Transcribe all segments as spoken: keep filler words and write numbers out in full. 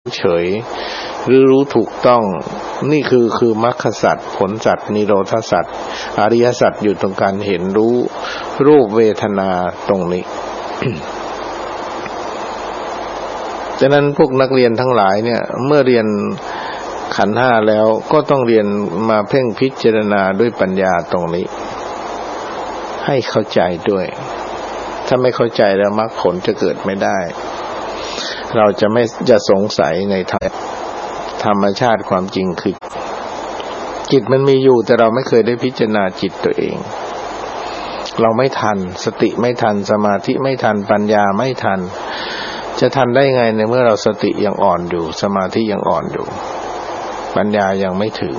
เฉยหรือรู้ถูกต้องนี่คือคือมรรคสัจผลสัจนิโรธสัจอริยสัจอยู่ตรงการเห็นรู้รูปเวทนาตรงนี้ ฉะนั้นพวกนักเรียนทั้งหลายเนี่ยเมื่อเรียนขันธ์ห้าแล้วก็ต้องเรียนมาเพ่งพิจารณาด้วยปัญญาตรงนี้ให้เข้าใจด้วยถ้าไม่เข้าใจแล้วมรรคผลจะเกิดไม่ได้เราจะไม่จะสงสัยในธรรมชาติความจริงคือจิตมันมีอยู่แต่เราไม่เคยได้พิจารณาจิตตัวเองเราไม่ทันสติไม่ทันสมาธิไม่ทันปัญญาไม่ทันจะทันได้ไงในเมื่อเราสติยังอ่อนอยู่สมาธิยังอ่อนอยู่ปัญญายังไม่ถึง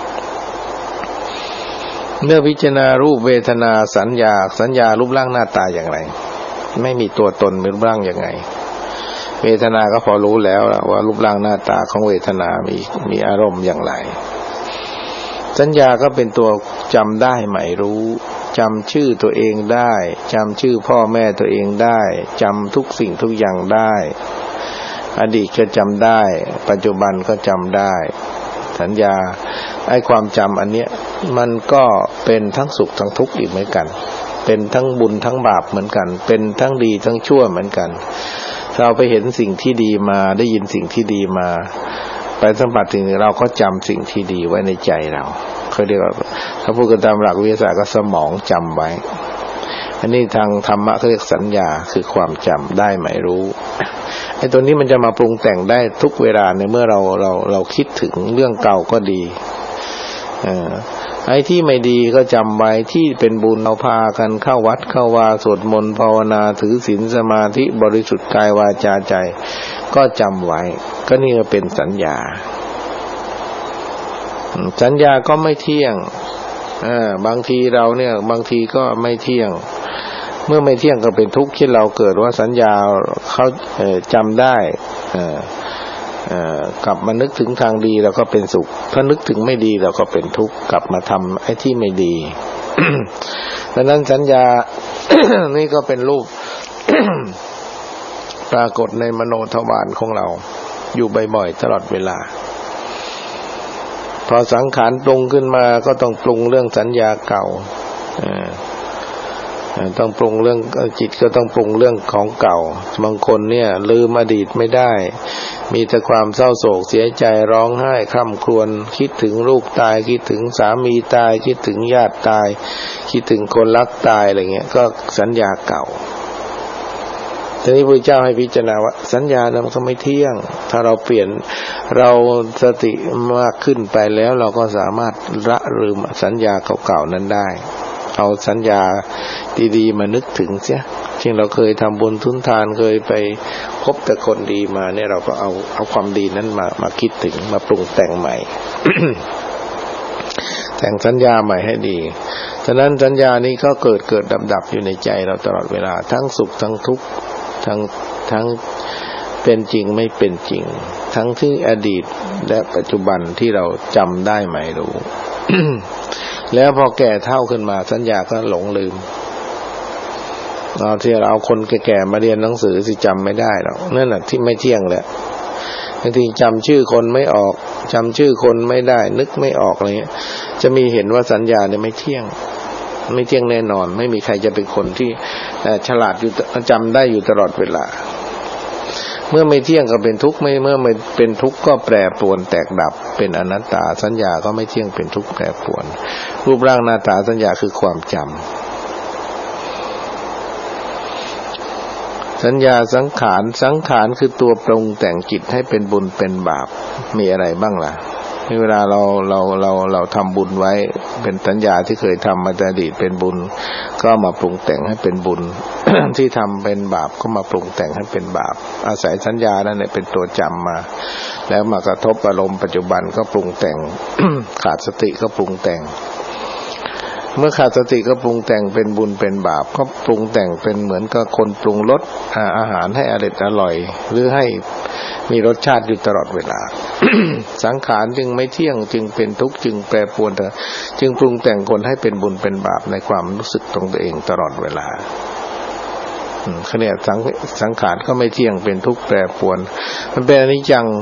เมื่อพิจารณารูปเวทนาสัญญาสัญญารูปร่างหน้าตาอย่างไรไม่มีตัวตนเป็นรูปร่างยังไงเวทนาก็พอรู้แล้วว่ารูปร่างหน้าตาของเวทนามีมีอารมณ์อย่างไรสัญญาก็เป็นตัวจำได้หมายรู้จำชื่อตัวเองได้จำชื่อพ่อแม่ตัวเองได้จำทุกสิ่งทุกอย่างได้อดีตก็จำได้ปัจจุบันก็จำได้สัญญาไอ้ความจำอันเนี้ยมันก็เป็นทั้งสุขทั้งทุกข์อีกเหมือนกันเป็นทั้งบุญทั้งบาปเหมือนกันเป็นทั้งดีทั้งชั่วเหมือนกันเราไปเห็นสิ่งที่ดีมาได้ยินสิ่งที่ดีมาไปสัมผัสสิ่งนี้เราก็จำสิ่งที่ดีไว้ในใจเราเขาเรียกว่าถ้าพูดกันตามหลักวิทยาศาสตร์ก็สมองจำไว้อันนี้ทางธรรมะเขาเรียกสัญญาคือความจำได้หมายรู้ไอ้ตัวนี้มันจะมาปรุงแต่งได้ทุกเวลาในเมื่อเราเราเราคิดถึงเรื่องเก่าก็ดีเอ่อไอ้ที่ไม่ดีก็จำไว้ที่เป็นบุญเราพากันเข้าวัดเข้าวาสวดมนต์ภาวนาถือศีลสมาธิบริสุทธิ์กายวาจาใจก็จำไว้ก็นี่ก็เป็นสัญญาสัญญาก็ไม่เที่ยงอ่าบางทีเราเนี่ยบางทีก็ไม่เที่ยงเมื่อไม่เที่ยงก็เป็นทุกข์ที่เราเกิดว่าสัญญาเขาเอ่อจำได้เอ่อเอ่อกลับมานึกถึงทางดีเราก็เป็นสุขถ้านึกถึงไม่ดีเราก็เป็นทุกข์กลับมาทำไอ้ที่ไม่ดี ดังนั้นสัญญา นี่ก็เป็นรูป ปรากฏในมโนทวารของเราอยู่บ่อยๆตลอดเวลาพอสังขารปรุงขึ้นมาก็ต้องปรุงเรื่องสัญญาเก่าต้องปรุงเรื่องจิตก็ต้องปรุงเรื่องของเก่าบางคนเนี่ยลืมอดีตไม่ได้มีแต่ความเศร้าโศกเสียใจร้องไห้คร่ำครวญคิดถึงลูกตายคิดถึงสามีตายคิดถึงญาติตายคิดถึงคนรักตายอะไรเงี้ยก็สัญญาเก่าทีนี้พระเจ้าให้พิจารณาว่าสัญญานั้นมันก็ไม่เที่ยงถ้าเราเปลี่ยนเราสติมากขึ้นไปแล้วเราก็สามารถละลืมสัญญาเก่าๆนั้นได้เอาสัญญาดีๆมานึกถึงเสียเช่นเราเคยทำบุญทุนทานเคยไปพบแต่คนดีมาเนี่ยเราก็เอาเอาความดีนั้นมามาคิดถึงมาปรุงแต่งใหม่ แต่งสัญญาใหม่ให้ดีฉะนั้นสัญญานี้ก็เกิดเกิดดับๆอยู่ในใจเราตลอดเวลาทั้งสุขทั้งทุกข์ทั้งทั้งเป็นจริงไม่เป็นจริงทั้งที่อดีตและปัจจุบันที่เราจำได้ไหมรู้ แล้วพอแก่เฒ่าขึ้นมาสัญญาก็หลงลืมเราที่เราเอาคนแก่ๆมาเรียนหนังสือสิจำไม่ได้หรอกนั่นแหละที่ไม่เที่ยงแหละบางทีจำชื่อคนไม่ออกจำชื่อคนไม่ได้นึกไม่ออกอะไรเงี้ยจะมีเห็นว่าสัญญาเนี่ยไม่เที่ยงไม่เที่ยงแน่นอนไม่มีใครจะเป็นคนที่ฉลาดอยู่จำได้อยู่ตลอดเวลาเมื่อไม่เที่ยงก็เป็นทุกข์ไม่เมื่อไม่เป็นทุกข์ก็แปรปรวนแตกดับเป็นอนัตตาสัญญาก็ไม่เที่ยงเป็นทุกข์แปรปรวนรูปร่างหน้าตาสัญญาคือความจำสัญญาสังขารสังขารคือตัวปรุงแต่งจิตให้เป็นบุญเป็นบาปมีอะไรบ้างล่ะเวลาเราเราเราเราทำบุญไว้เป็นสัญญาที่เคยทำมาแต่อดีตเป็นบุญก็มาปรุงแต่งให้เป็นบุญ ที่ทำเป็นบาปก็มาปรุงแต่งให้เป็นบาปอาศัยสัญญานั่นแหละเป็นตัวจำมาแล้วมากระทบอารมณ์ปัจจุบันก็ปรุงแต่ง ขาดสติก็ปรุงแต่งเมื่อขาดสติก็ปรุงแต่งเป็นบุญเป็นบาปก็ปรุงแต่งเป็นเหมือนกับคนปรุงรสอาหารให้อร่อยอร่อยหรือให้มีรสชาติอยู่ตลอดเวลา สังขารจึงไม่เที่ยงจึงเป็นทุกข์จึงแปรปรวนจึงปรุงแต่งคนให้เป็นบุญเป็นบาปในความรู้สึกตรงตัวเองตลอดเวลาขณะสังสังขารก็ไม่เที่ยงเป็นทุกข์แปรปรวนมันเป็นอนิจจัง